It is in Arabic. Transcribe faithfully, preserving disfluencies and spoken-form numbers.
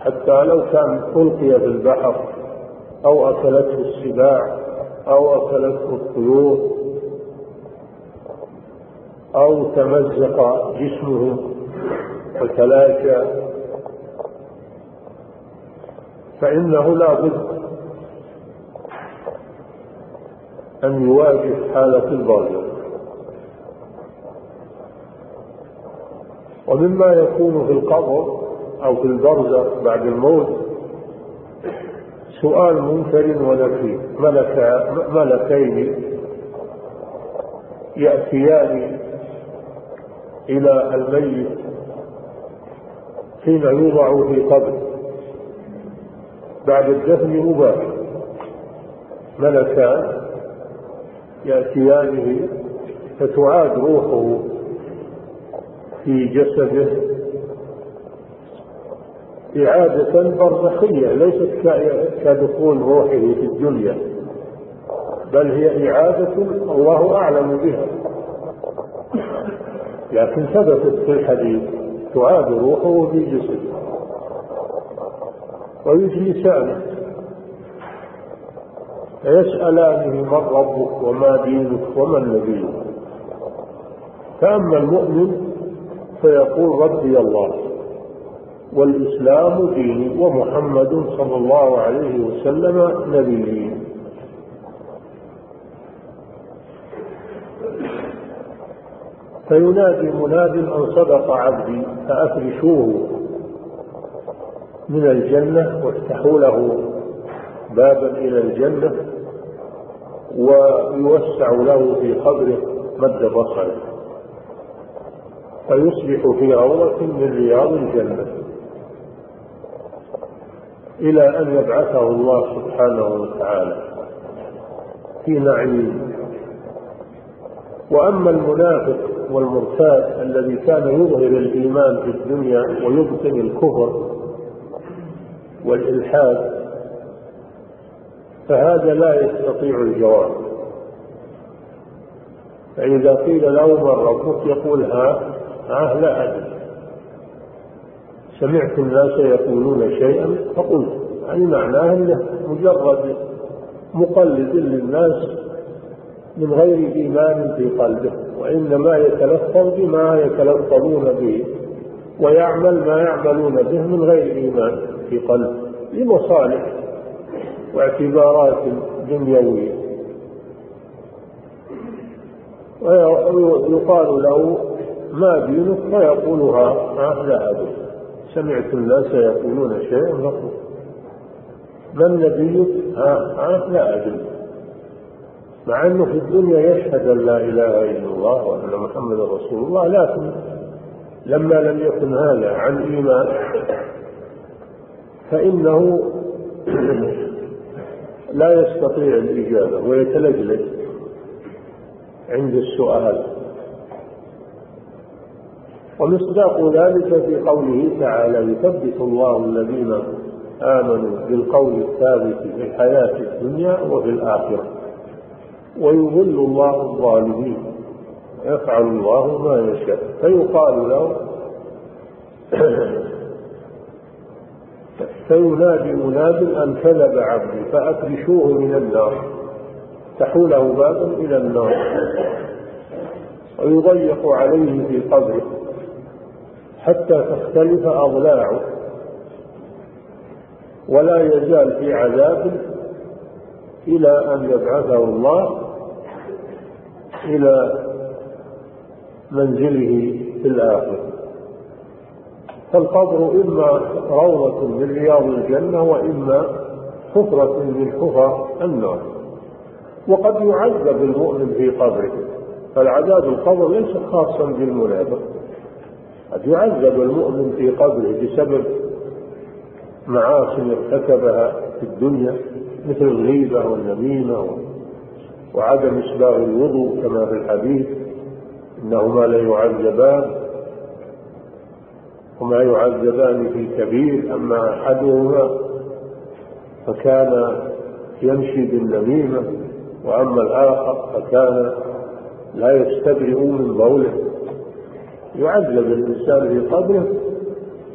حتى لو كان ألقي في البحر أو أكلته السباع أو أكلته الطيور أو تمزق جسمه وتلاشى، فإنه لا بد أن يواجه حالة البرزخ. ومما يكون في القبر أو في البرزخ بعد الموت سؤال منكر ونكير، ملكين يأتيان إلى الميت حين يوضع في قبر بعد الدفن مباشرة، ملكان يأتيانه فتعاد روحه في جسده إعادة برزخية ليست كدخول روحه في الدنيا، بل هي إعادة الله أعلم بها، لكن ثبتت في الحديث تعاد روحه في جسده ويجلسانه فيسألانه من ربك وما دينك ومن نبيك، فأما المؤمن فيقول ربي الله والإسلام ديني ومحمد صلى الله عليه وسلم نبيي. فينادي مناد أن صدق عبدي فأفرشوه من الجنة وافتحوا له بابا إلى الجنة ويوسع له في قبره مد بصره فيصبح في روضة من رياض الجنة إلى أن يبعثه الله سبحانه وتعالى في نعيم. وأما المنافق والمرتاد الذي كان يظهر الإيمان في الدنيا ويبطن الكفر والإلحاد فهذا لا يستطيع الجواب، فإذا قيل له من ربك يقول ها ها لا أدري، سمعت الناس يقولون شيئا فقلت، يعني معناه أنه مجرد مقلد للناس من غير إيمان في قلبه، وإنما يتلفظ بما يتلفظون به ويعمل ما يعملون به من غير إيمان في قلبه لمصالح واعتبارات دنيوية. ويقال له ما دينك فيقولها لا أدري، سمعت الناس يقولون شيئا فقلت، من نبيك ها لا أدري، مع أنه في الدنيا يشهد أن لا إله إلا الله وأن محمد رسول الله، لكن لما لم يكن هذا عن إيمان فإنه لا يستطيع الإجابة ويتلجلج عند السؤال. ومصداق ذلك في قوله تعالى يثبت الله الذين آمنوا بالقول الثابت في الحياة الدنيا وفي الآخرة ويضل الله الظالمين يفعل الله ما يشاء. فيقال له فينادي مناد أن كذب عبدي فأفرشوه من النار، تحوله باب إلى النار ويضيق عليه في قبره حتى تختلف أضلاعه ولا يزال في عذاب إلى أن يبعثه الله إلى منزله في الآخرة. فالقبر إما روضة من رياض الجنة وإما حفرة من حفر النار. وقد يعذب المؤمن في قبره، فالعذاب القبر ليس خاصا بالمنافق، قد يعذب المؤمن في قبره بسبب معاصي ارتكبها في الدنيا مثل الغيبة والنميمة وعدم إسباغ الوضوء كما في الحديث إنهما لا يعذبان وما يعذبان في كبير، أما أحدهما فكان يمشي بالنميمة وأما الآخر فكان لا يستبرئ من بوله. يعذب الإنسان في قبره